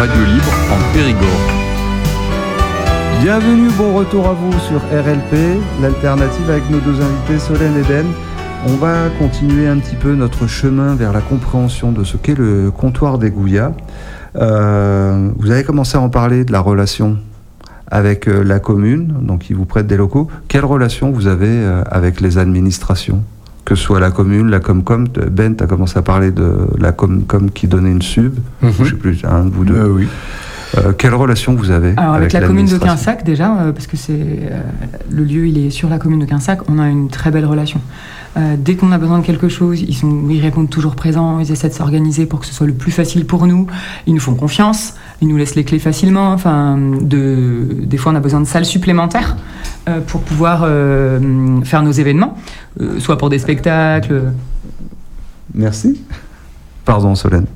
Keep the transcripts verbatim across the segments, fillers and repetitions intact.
radio libre en Périgord. Bienvenue, bon retour à vous sur R L P, l'alternative avec nos deux invités Solène et Ben. On va continuer un petit peu notre chemin vers la compréhension de ce qu'est le comptoir des Gouillas. Euh, vous avez commencé à en parler de la relation avec euh, la commune, donc ils vous prêtent des locaux. Quelle relation vous avez euh, avec les administrations ? Que ce soit la commune, la Comcom. Ben, tu as commencé à parler de la Comcom qui donnait une sub. Mm-hmm. Je ne sais plus, un de vous deux. Euh, oui. Euh, quelle relation vous avez Alors, avec, avec la commune de Quinsac déjà, euh, parce que c'est euh, le lieu, il est sur la commune de Quinsac, on a une très belle relation. Euh, dès qu'on a besoin de quelque chose, ils, sont, ils répondent toujours présents, ils essaient de s'organiser pour que ce soit le plus facile pour nous. Ils nous font confiance, ils nous laissent les clés facilement. Enfin, de, des fois, on a besoin de salles supplémentaires euh, pour pouvoir euh, faire nos événements, euh, soit pour des spectacles. Merci. Pardon, Solène.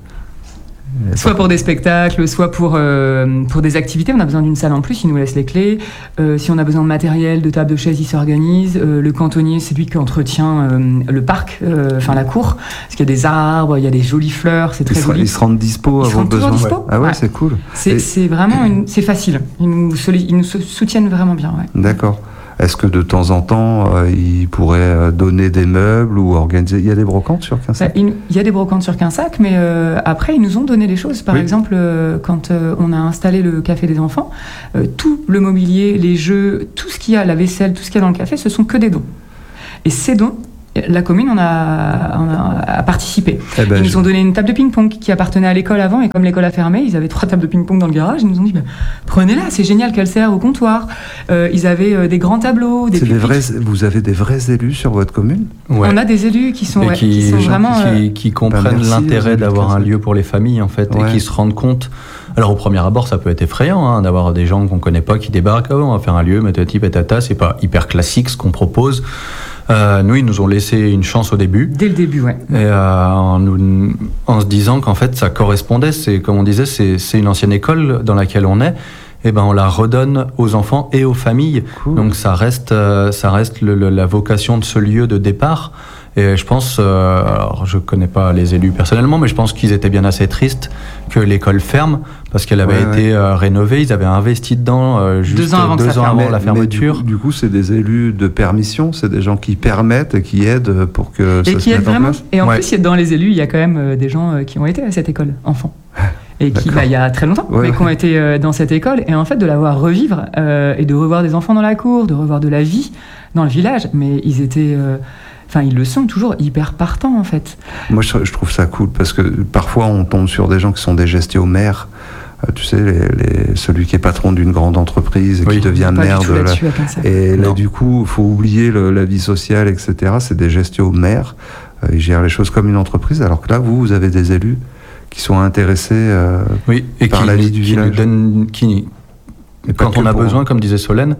Soit pour des spectacles, soit pour, euh, pour des activités. On a besoin d'une salle en plus, ils nous laissent les clés. Euh, si on a besoin de matériel, de table, de chaise, ils s'organisent. Euh, le cantonnier, c'est lui qui entretient euh, le parc, enfin euh, la cour. Parce qu'il y a des arbres, il y a des jolies fleurs, c'est très ils joli. Ils se rendent dispo à vos besoins. Dispo. Ouais. Ah ouais, ouais, c'est cool. C'est, Et... c'est vraiment une, c'est facile. Ils nous, soli- ils nous soutiennent vraiment bien. Ouais. D'accord. Est-ce que de temps en temps, euh, ils pourraient donner des meubles ou organiser... Il y a des brocantes sur Quinsac ? bah, Il y a des brocantes sur Quinsac, mais euh, après, ils nous ont donné des choses. Par oui. exemple, euh, quand euh, on a installé le café des enfants, euh, tout le mobilier, les jeux, tout ce qu'il y a, la vaisselle, tout ce qu'il y a dans le café, ce sont que des dons. Et ces dons, la commune en a, en a, a participé. Eh ben, ils nous je... ont donné une table de ping-pong qui appartenait à l'école avant, et comme l'école a fermé, ils avaient trois tables de ping-pong dans le garage. Ils nous ont dit bah, prenez-la, c'est génial qu'elle sert au comptoir. Euh, ils avaient euh, des grands tableaux, des, c'est des vrais, vous avez des vrais élus sur votre commune ? Ouais. On a des élus qui sont, ouais, qui, qui sont vraiment qui, qui comprennent bah, merci, l'intérêt d'avoir un lieu pour les familles en fait, ouais. et qui se rendent compte. Alors au premier abord, ça peut être effrayant hein, d'avoir des gens qu'on connaît pas qui débarquent. Oh, on va faire un lieu, matati patata. C'est pas hyper classique ce qu'on propose. Euh, nous, ils nous ont laissé une chance au début. Dès le début, ouais. Et euh, en, nous, en se disant qu'en fait, ça correspondait. C'est comme on disait, c'est, c'est une ancienne école dans laquelle on est. Et ben, on la redonne aux enfants et aux familles. Cool. Donc, ça reste, euh, ça reste le, le, la vocation de ce lieu de départ. Et je pense, euh, alors je connais pas les élus personnellement, mais je pense qu'ils étaient bien assez tristes que l'école ferme parce qu'elle avait ouais, été ouais. Euh, rénovée. Ils avaient investi dedans euh, juste deux ans avant, deux ans avant mais, la fermeture. Du coup, du coup, c'est des élus de permission, c'est des gens qui permettent et qui aident pour que et ça qui se mette en vraiment. place. Et en ouais. plus, dans les élus, il y a quand même euh, des gens euh, qui ont été à cette école, enfants. Et qui, bah, il y a très longtemps, ouais, mais qui ont été euh, dans cette école. Et en fait, de la voir revivre euh, et de revoir des enfants dans la cour, de revoir de la vie dans le village. Mais ils étaient... Euh, Enfin, ils le sont toujours hyper partants, en fait. Moi, je, je trouve ça cool, parce que parfois, on tombe sur des gens qui sont des gestionnaires. Euh, tu sais, les, les, celui qui est patron d'une grande entreprise et oui. qui devient maire de la... Et là, non. du coup, il faut oublier le, la vie sociale, et cetera. C'est des gestionnaires. Euh, ils gèrent les choses comme une entreprise, alors que là, vous, vous avez des élus qui sont intéressés euh, oui, et par qui, la vie du qui village. Nous donnent, qui, quand on a besoin, comme disait Solène,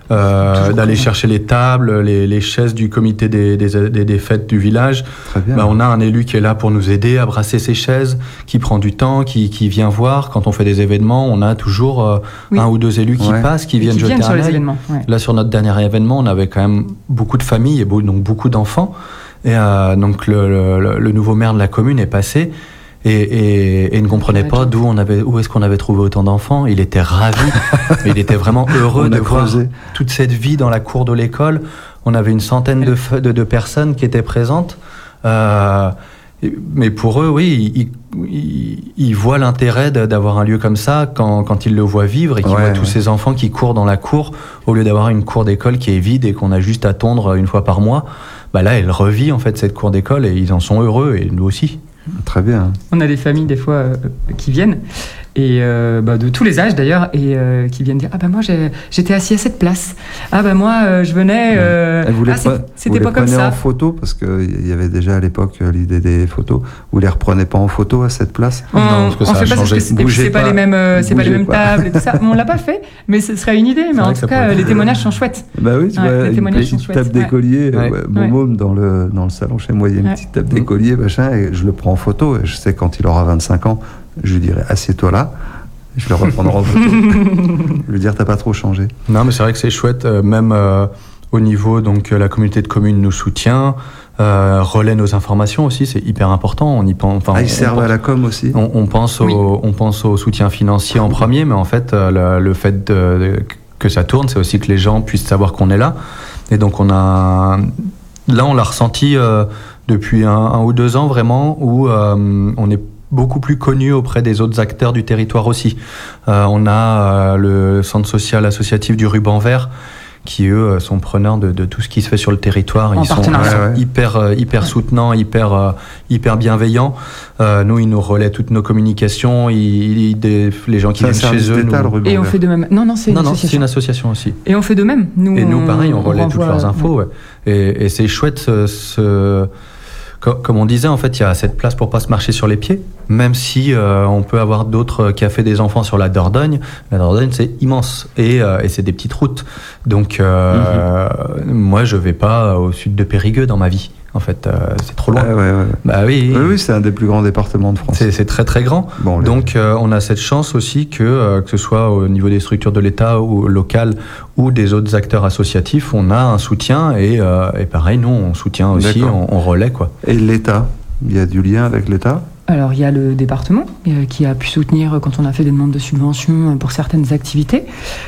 Euh, d'aller cool. chercher les tables, les, les chaises du comité des, des, des, des fêtes du village. Bah, on a un élu qui est là pour nous aider à brasser ces chaises, qui prend du temps, qui, qui vient voir. Quand on fait des événements, on a toujours euh, oui. un ou deux élus qui ouais. passent, qui viennent qui jeter viennent un sur œil. Les événements, ouais. Là, sur notre dernier événement, on avait quand même beaucoup de familles et donc beaucoup d'enfants. Et euh, donc le, le, le nouveau maire de la commune est passé. Et, et, et ne comprenait pas d'où on avait, où est-ce qu'on avait trouvé autant d'enfants. Il était ravi, il était vraiment heureux de voir toute cette vie dans la cour de l'école. On avait une centaine de, de, de personnes qui étaient présentes. Euh, mais pour eux, oui, ils, ils, ils voient l'intérêt d'avoir un lieu comme ça quand, quand ils le voient vivre et qu'ils ouais, voient ouais. tous ces enfants qui courent dans la cour au lieu d'avoir une cour d'école qui est vide et qu'on a juste à tondre une fois par mois. Bah là, elle revit en fait cette cour d'école et ils en sont heureux et nous aussi. Très bien. On a des familles des fois euh, qui viennent et euh, bah, de tous les âges d'ailleurs et euh, qui viennent dire ah bah moi j'ai, j'étais assis à cette place, ah bah moi euh, je venais euh, vous les ah, pre- c'était vous pas les comme ça en photo parce qu'il y avait déjà à l'époque l'idée des photos, vous les reprenez pas en photo à cette place? On, non parce que ça on a fait changé. Pas parce que c'est, Bougez c'est pas, pas les mêmes euh, c'est pas les mêmes pas. tables et tout ça. On l'a pas fait mais ce serait une idée mais c'est en tout cas les témoignages sont chouettes. Bah oui tu ouais, vois une petite table d'écolier mon môme dans le dans le salon chez moi il y a une petite table d'écolier machin et je le prends en photo et je sais quand il aura vingt-cinq ans je lui dirai assieds-toi là. Je le reprendrai en photo. Je veux dire, t'as pas trop changé. Non, mais c'est vrai que c'est chouette. Euh, même, euh, Au niveau, donc, la communauté de communes nous soutient, euh, relaie nos informations aussi, c'est hyper important. On y pense, enfin, ah, ils on, servent on pense, à la com aussi. On, on, pense oui. au, on pense au soutien financier en premier, mais en fait, le, le fait de, de, que ça tourne, c'est aussi que les gens puissent savoir qu'on est là. Et donc, on a, là, on l'a ressenti euh, depuis un, un ou deux ans vraiment, où euh, on est beaucoup plus connu auprès des autres acteurs du territoire aussi. Euh, on a euh, le centre social associatif du Ruban Vert, qui eux sont preneurs de, de tout ce qui se fait sur le territoire. En ils sont, partenariat. ils sont Ouais, ouais. hyper, hyper Ouais. soutenants, hyper, euh, hyper bienveillants. Euh, nous, ils nous relaient toutes nos communications. Ils, ils, des, les gens qui C'est un viennent service chez eux. d'État, nous... le ruban Et on vert. fait de même. Non, non, c'est une Non, non, association. c'est une association aussi. Et on fait de même. Nous, Et nous, pareil, on relaie toutes renvoie- leurs infos. Ouais. Et, et c'est chouette, ce, ce... Comme, comme on disait, en fait, il y a assez de place pour pas se marcher sur les pieds, même si euh, on peut avoir d'autres cafés des enfants sur la Dordogne. La Dordogne, c'est immense et, euh, et c'est des petites routes. Donc, euh, mm-hmm. moi, je vais pas au sud de Périgueux dans ma vie. En fait, euh, c'est trop loin. Ah, ouais, ouais. Bah oui. Oui, oui, c'est un des plus grands départements de France. C'est, c'est très très grand. Bon, les... Donc euh, on a cette chance aussi que, euh, que ce soit au niveau des structures de l'État ou local ou des autres acteurs associatifs, on a un soutien et, euh, et pareil, nous on soutient aussi, on, on relaie quoi. Et l'État, il y a du lien avec l'État ? Alors, il y a le département euh, qui a pu soutenir quand on a fait des demandes de subventions pour certaines activités.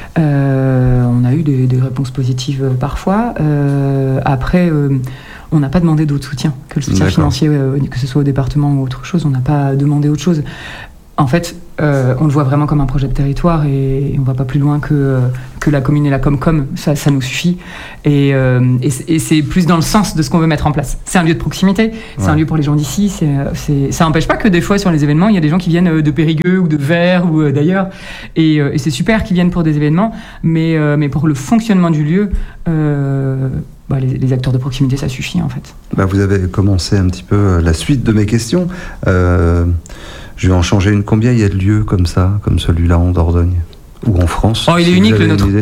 Euh, on a eu des, des réponses positives euh, parfois. Euh, après, euh, on n'a pas demandé d'autre soutien que le soutien D'accord. financier, euh, que ce soit au département ou autre chose. On n'a pas demandé autre chose. En fait, euh, on le voit vraiment comme un projet de territoire et, et on ne va pas plus loin que, euh, que la commune et la Comcom, ça, ça nous suffit. Et, euh, et, c'est, et c'est plus dans le sens de ce qu'on veut mettre en place. C'est un lieu de proximité, c'est Ouais. un lieu pour les gens d'ici. C'est, c'est, ça n'empêche pas que des fois sur les événements, il y a des gens qui viennent de Périgueux ou de Vers ou d'ailleurs. Et, euh, et c'est super qu'ils viennent pour des événements, mais, euh, mais pour le fonctionnement du lieu, euh, bah, les, les acteurs de proximité, ça suffit en fait. Bah, vous avez commencé un petit peu la suite de mes questions. Euh, je vais en changer une. Combien il y a de lieux comme ça, comme celui-là en Dordogne ou en France? Oh, il est si unique, vous avez le une nôtre. idée.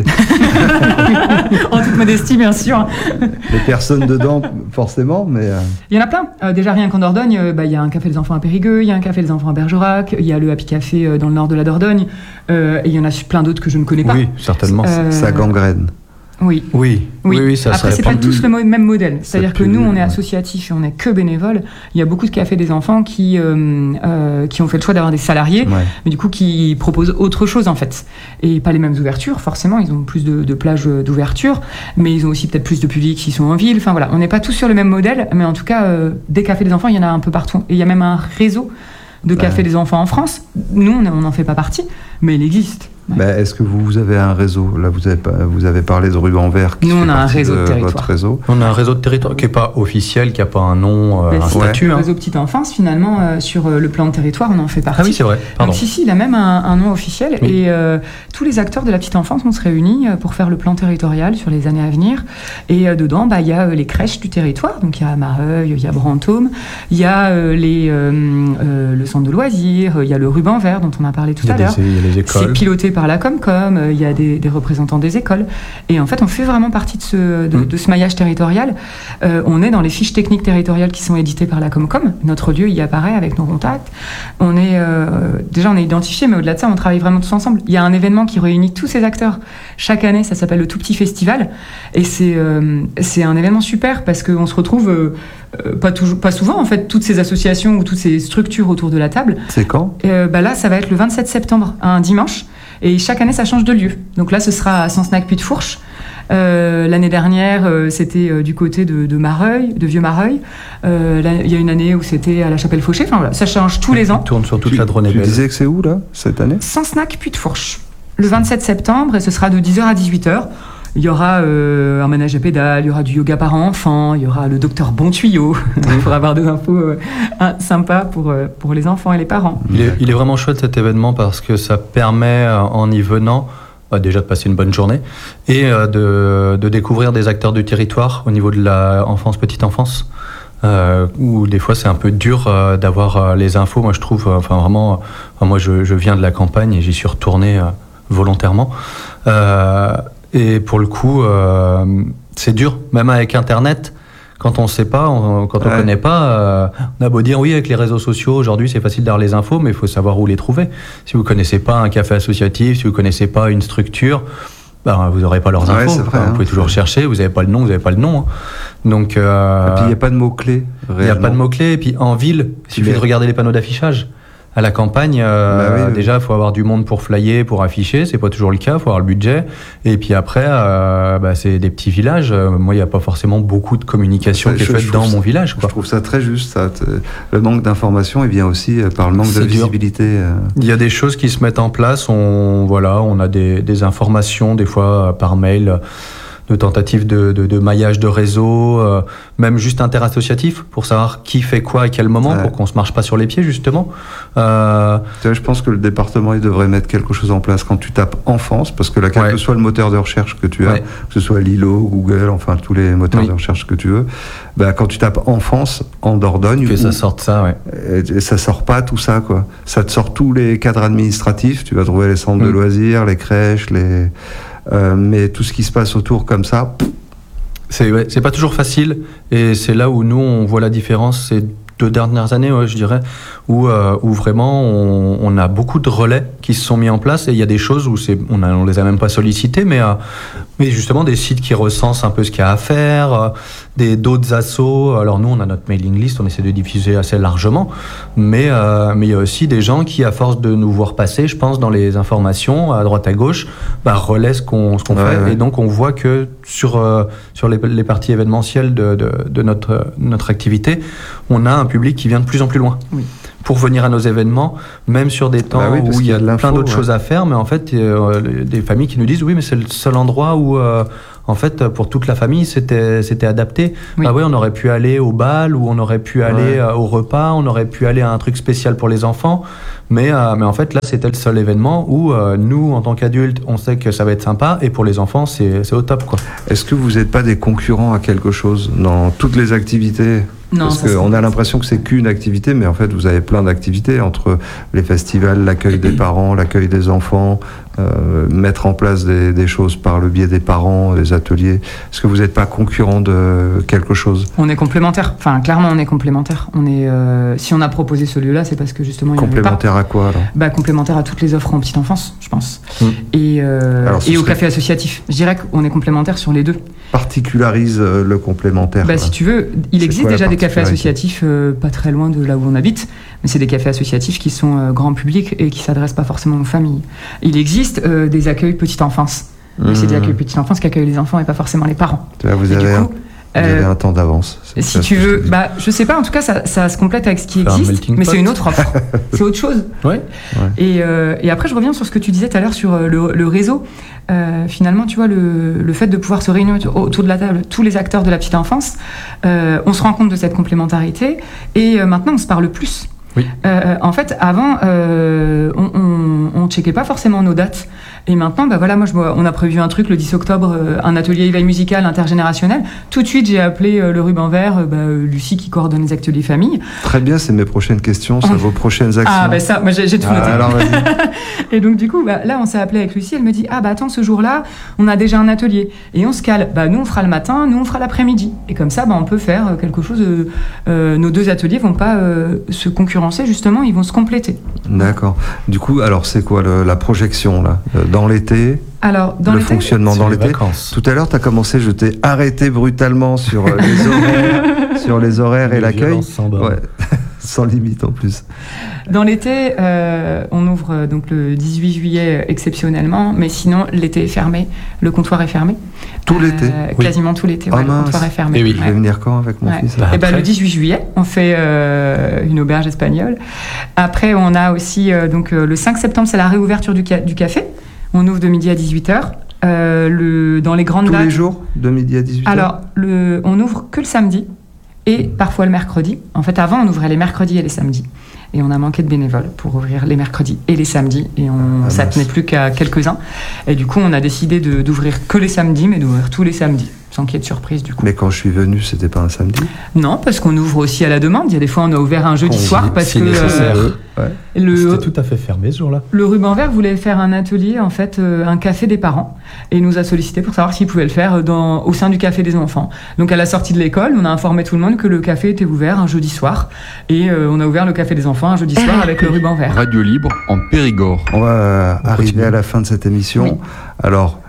En toute modestie, bien sûr. Les personnes dedans, forcément, mais euh, Il y en a plein. Euh, déjà, rien qu'en Dordogne, euh, bah, il y a un café des enfants à Périgueux, il y a un café des enfants à Bergerac, il y a le Happy Café euh, dans le nord de la Dordogne, euh, et il y en a plein d'autres que je ne connais pas. Oui, certainement. Euh, ça gangrène. Oui. Oui, oui, Oui. oui, ça Après, se c'est pas répand. tous le mo- même modèle. C'est-à-dire que pullule, nous, on est ouais. associatif et on n'est que bénévoles. Il y a beaucoup de cafés des enfants qui, euh, euh, qui ont fait le choix d'avoir des salariés, Ouais. mais du coup qui proposent autre chose en fait. Et pas les mêmes ouvertures, forcément. Ils ont plus de, de plages d'ouverture, mais ils ont aussi peut-être plus de public s'ils sont en ville. Enfin voilà, on n'est pas tous sur le même modèle, mais en tout cas, euh, des cafés des enfants, il y en a un peu partout. Et il y a même un réseau de Ouais. cafés des enfants en France. Nous, on n'en fait pas partie, mais il existe. Ouais. Bah, est-ce que vous, vous avez un réseau? Là, vous avez, pas- vous avez parlé de Ruban Vert. Qui Nous, on fait a un partie réseau de territoire. votre réseau. On a un réseau de territoire qui n'est pas officiel, qui n'a pas un nom, euh, Mais un c'est statut. le Hein. réseau Petite Enfance, finalement, euh, sur euh, le plan de territoire, on en fait partie. Ah oui, c'est vrai, pardon. Donc si, si, il a même un, un nom officiel. Oui. Et euh, tous les acteurs de la petite enfance, on se réunit euh, pour faire le plan territorial sur les années à venir. Et euh, dedans, bah, il y a euh, les crèches du territoire. Donc il y a Mareuil, il y a Brantôme, il y a euh, les, euh, euh, le centre de loisirs, euh, il y a le Ruban Vert dont on a parlé tout Il y a à des, l'heure. il y a les C'est écoles. piloté par la Comcom, euh, il y a des, des représentants des écoles. Et en fait, on fait vraiment partie de ce, de, Mm. de ce maillage territorial. Euh, on est dans les fiches techniques territoriales qui sont éditées par la Comcom. Notre lieu y apparaît avec nos contacts. On est, euh, déjà, on est identifié, mais au-delà de ça, on travaille vraiment tous ensemble. Il y a un événement qui réunit tous ces acteurs chaque année, ça s'appelle le Tout Petit Festival. Et c'est, euh, c'est un événement super parce qu'on se retrouve, euh, euh, pas, toujours, pas souvent, en fait, toutes ces associations ou toutes ces structures autour de la table. C'est quand? Euh, bah là, ça va être le vingt-sept septembre, un dimanche. Et chaque année, ça change de lieu. Donc là, ce sera à Sancenac Puy de Fourche. Euh, l'année dernière, euh, c'était euh, du côté de, de Mareuil, de Vieux-Mareuil. Euh, là, il y a une année où c'était à la Chapelle-Fauchée. Enfin voilà, ça change tous les ans. On tourne sur toute Tu- la Drône et Tu Belle. disais que c'est où, là, cette année? Sancenac Puy de Fourche. Le vingt-sept septembre, et ce sera de dix heures à dix-huit heures. Il y aura euh, un manège à pédales, il y aura du yoga parents-enfants, il y aura le docteur Bon Tuyau pour avoir des infos euh, hein, sympas pour, euh, pour les enfants et les parents. Il est, il est vraiment chouette cet événement parce que ça permet, euh, en y venant, euh, déjà de passer une bonne journée et euh, de, de découvrir des acteurs du territoire au niveau de la enfance, petite enfance. Euh, où des fois c'est un peu dur euh, d'avoir euh, les infos. Moi je trouve, euh, enfin vraiment, euh, enfin, moi je, je viens de la campagne et j'y suis retourné euh, volontairement. Euh, et pour le coup, euh, c'est dur, même avec Internet. Quand on ne sait pas, on, quand on ne Ouais. connaît pas, euh, on a beau dire oui, avec les réseaux sociaux, aujourd'hui c'est facile d'avoir les infos, mais il faut savoir où les trouver. Si vous ne connaissez pas un café associatif, si vous ne connaissez pas une structure, ben, vous n'aurez pas leurs Ouais, infos. c'est vrai, Enfin, vous hein. pouvez toujours chercher, vous n'avez pas le nom, vous n'avez pas le nom. hein. Donc, euh, Et puis il n'y a pas de mots-clés. il n'y a pas de mots-clés. Et puis en ville, il suffit Mais- de regarder les panneaux d'affichage. À la campagne, euh, Bah oui, oui. déjà, il faut avoir du monde pour flyer, pour afficher. C'est pas toujours le cas, il faut avoir le budget. Et puis après, euh, bah, c'est des petits villages. Euh, Moi, il n'y a pas forcément beaucoup de communication Ça, qui est je- faite je dans trouve mon ça- village. Je Quoi. trouve ça très juste. Ça. Le manque d'information il vient aussi euh, par le manque C'est de dur. visibilité. euh. Il y a des choses qui se mettent en place. On, voilà, on a des, des informations, des fois euh, par mail, euh, de tentatives de, de, de maillage de réseau, euh, même juste interassociatif, pour savoir qui fait quoi à quel moment, Ouais. pour qu'on se marche pas sur les pieds, justement. Euh, Tu vois, je pense que le département il devrait mettre quelque chose en place quand tu tapes enfance, parce que là, quel Ouais. que soit le moteur de recherche que tu as, Ouais. que ce soit Lilo, Google, enfin tous les moteurs Oui. de recherche que tu veux, bah, quand tu tapes enfance en Dordogne, que ou- ça sorte ça, ouais. et, et ça sort pas tout ça, quoi. Ça te sort tous les cadres administratifs. Tu vas trouver les centres de Mm. loisirs, les crèches, les euh, mais tout ce qui se passe autour comme ça. pff, C'est ouais, c'est pas toujours facile, et c'est là où nous on voit la différence ces deux dernières années, ouais, je dirais, où, euh, où vraiment on, on a beaucoup de relais qui se sont mis en place, et il y a des choses où c'est, on, a, on les a même pas sollicités, mais, euh, mais justement des sites qui recensent un peu ce qu'il y a à faire, euh, des d'autres assos. Alors nous on a notre mailing list, on essaie de diffuser assez largement, mais euh, mais il y a aussi des gens qui, à force de nous voir passer, je pense, dans les informations à droite à gauche, bah, relaient ce qu'on ce qu'on Ouais, fait, ouais. et donc on voit que sur euh, sur les, les parties événementielles de, de, de notre notre activité, on a un public qui vient de plus en plus loin. Oui. Pour venir à nos événements, même sur des temps Bah oui, parce où il qu'il y y a, a de l'info, plein d'autres ouais. choses à faire, mais en fait, euh, des familles qui nous disent oui, mais c'est le seul endroit où, euh, en fait, pour toute la famille, c'était c'était adapté. Oui. Ah oui, on aurait pu aller au bal, ou on aurait pu aller Ouais. euh, au repas, on aurait pu aller à un truc spécial pour les enfants, mais euh, mais en fait là, c'était le seul événement où euh, nous, en tant qu'adultes, on sait que ça va être sympa, et pour les enfants, c'est c'est au top, quoi. Est-ce que vous n'êtes pas des concurrents à quelque chose dans toutes les activités? Non, Parce ça, qu'on c'est- a l'impression que c'est qu'une activité, mais en fait, vous avez plein d'activités entre les festivals, l'accueil des parents, l'accueil des enfants, euh, mettre en place des, des choses par le biais des parents, des ateliers. Est-ce que vous n'êtes pas concurrent de quelque chose? On est complémentaires. Enfin, clairement, on est complémentaires. On est, euh, si on a proposé ce lieu-là, c'est parce que justement, il n'y avait pas. Complémentaire à quoi alors? Bah, complémentaire à toutes les offres en petite enfance, je pense. Mm. Et, euh, Alors, ce et au serait- café associatif. Je dirais qu'on est complémentaires sur les deux. Particularise euh, le complémentaire. Bah, quoi. si tu veux, il C'est existe quoi la déjà des cafés particularité associatifs euh, pas très loin de là où on habite, mais c'est des cafés associatifs qui sont euh, grand public et qui s'adressent pas forcément aux familles. Il existe euh, des accueils petite enfance. Mais c'est des Mmh. accueils petite enfance qui accueillent les enfants et pas forcément les parents. Tu vois, Vous, Et du avez, un, coup, vous avez euh, un temps d'avance. C'est si ça tu ce que je veux, te dis. bah, je sais pas, en tout cas, ça, ça se complète avec ce qui Faire un existe, melting mais pot. c'est une autre offre. C'est autre chose. Ouais. Et, euh, et après, je reviens sur ce que tu disais tout à l'heure sur euh, le, le réseau. Euh, finalement, tu vois, le, le fait de pouvoir se réunir autour- autour de la table, tous les acteurs de la petite enfance, euh, on se rend compte de cette complémentarité et euh, maintenant, on se parle plus. Oui. Euh, en fait, avant, euh, on, on, on checkait pas forcément nos dates. Et maintenant, bah voilà, moi, je, vois- on a prévu un truc le dix octobre, euh, un atelier éveil musical intergénérationnel. Tout de suite, j'ai appelé euh, le ruban vert, euh, bah, euh, Lucie qui coordonne les ateliers famille. Très bien, c'est mes prochaines questions, c'est vos prochaines actions. Ah, bah ça, moi, j'ai j'ai tout Ah, noté. alors vas-y. Et donc, du coup, bah, là, on s'est appelé avec Lucie. Elle me dit, ah, bah attends, ce jour-là, on a déjà un atelier. Et on se cale. Bah, nous, on fera le matin, nous, on fera l'après-midi. Et comme ça, bah, on peut faire euh, quelque chose. euh, euh, nos deux ateliers vont pas euh, se concurrencer, justement, ils vont se compléter. D'accord. Du coup, alors c'est quoi le- la projection là Euh, dans l'été? Alors, dans Le l'été, fonctionnement Sur dans les l'été. vacances. Tout à l'heure, tu as commencé, je t'ai arrêté brutalement sur euh, les horaires, sur les horaires et Les l'accueil. violences sans borne. Ouais. Sans limite en plus. Dans l'été, euh, on ouvre euh, donc le dix-huit juillet euh, exceptionnellement, mais sinon l'été est fermé, le comptoir est fermé. Tout l'été Oui. Quasiment tout l'été, Oh ouais, le mince. comptoir est fermé. Eh oui. Je Ouais. vais venir quand avec mon Ouais. fils Bah, Et ben, après. le dix-huit juillet, on fait euh, une auberge espagnole. Après, on a aussi euh, donc euh, le cinq septembre, c'est la réouverture du, ca- du café. On ouvre de midi à dix-huit heures. Euh, le, dans les grandes Tous dates. les jours, de midi à dix-huit heures. Alors, le, on ouvre que le samedi et parfois le mercredi. En fait, avant, on ouvrait les mercredis et les samedis. Et on a manqué de bénévoles pour ouvrir les mercredis et les samedis. Et on, Ah, ça mince. tenait plus qu'à quelques-uns. Et du coup, on a décidé de- d'ouvrir que les samedis, mais d'ouvrir tous les samedis, sans qu'il y ait de surprise du coup. Mais quand je suis venu, c'était pas un samedi. Non, parce qu'on ouvre aussi à la demande. Il y a des fois, on a ouvert un jeudi On soir dit, parce si que nécessaire. euh, Ouais. le, C'était tout à fait fermé ce jour-là. le ruban vert voulait faire un atelier, en fait, euh, un café des parents, et il nous a sollicité pour savoir s'il pouvait le faire dans, au sein du café des enfants. Donc à la sortie de l'école, on a informé tout le monde que le café était ouvert un jeudi soir, et euh, on a ouvert le café des enfants un jeudi soir avec le ruban vert. Radio Libre en Périgord. On va euh, On arriver continue. à la fin de cette émission. Oui. Alors,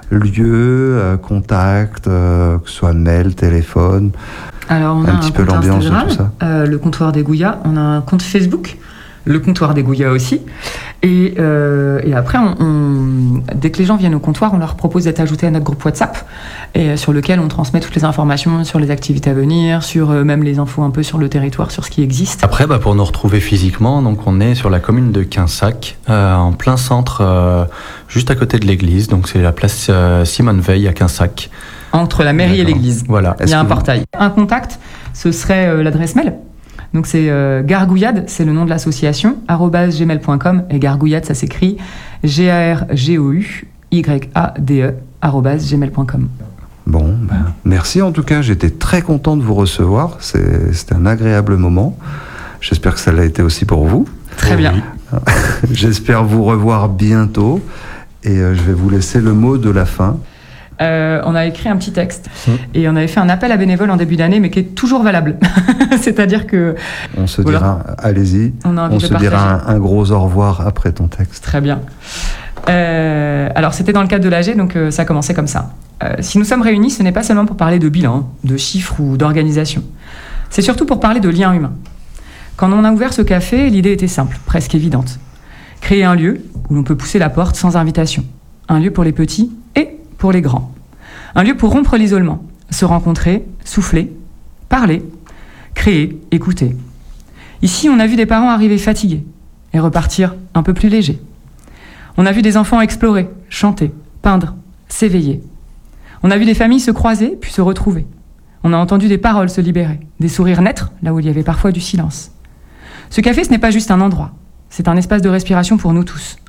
lieu, euh, contact, euh, que ce soit mail, téléphone. Alors, on a un un, petit peu compte l'ambiance de Instagram, tout ça. euh, le comptoir des Gouillas. On a un compte Facebook, le comptoir des Gouillas aussi. Et, euh, et après, on, on, dès que les gens viennent au comptoir, on leur propose d'être ajoutés à notre groupe WhatsApp, et, euh, sur lequel on transmet toutes les informations sur les activités à venir, sur euh, même les infos un peu sur le territoire, sur ce qui existe. Après, bah, pour nous retrouver physiquement, donc on est sur la commune de Quinsac, euh, en plein centre, euh, juste à côté de l'église. Donc c'est la place euh, Simone Veil à Quinsac. Entre la mairie D'accord. et l'église. Voilà. Il y a un vous... portail. Un contact, ce serait euh, l'adresse mail. Donc c'est euh, Gargouillade, c'est le nom de l'association, arobase gmail point com, et Gargouillade, ça s'écrit G A R G O U Y A D E, arobase gmail point com. Bon, ben, merci en tout cas, j'étais très content de vous recevoir, c'est, c'était un agréable moment. J'espère que ça l'a été aussi pour vous. Très Oh, bien. oui. J'espère vous revoir bientôt, et euh, je vais vous laisser le mot de la fin. Euh, on a écrit un petit texte Mmh. et on avait fait un appel à bénévoles en début d'année, mais qui est toujours valable. C'est-à-dire que On se Voilà. dira, allez-y, on a envie on de se partager. dira un, un gros au revoir après ton texte. Très bien. Euh, alors c'était dans le cadre de l'A G, donc euh, ça a commencé comme ça. Euh, si nous sommes réunis, ce n'est pas seulement pour parler de bilan, de chiffres ou d'organisation. C'est surtout pour parler de liens humains. Quand on a ouvert ce café, l'idée était simple, presque évidente. Créer un lieu où l'on peut pousser la porte sans invitation. Un lieu pour les petits et pour les grands. Un lieu pour rompre l'isolement, se rencontrer, souffler, parler, créer, écouter. Ici, on a vu des parents arriver fatigués et repartir un peu plus légers. On a vu des enfants explorer, chanter, peindre, s'éveiller. On a vu des familles se croiser puis se retrouver. On a entendu des paroles se libérer, des sourires naître là où il y avait parfois du silence. Ce café, ce n'est pas juste un endroit, c'est un espace de respiration pour nous tous.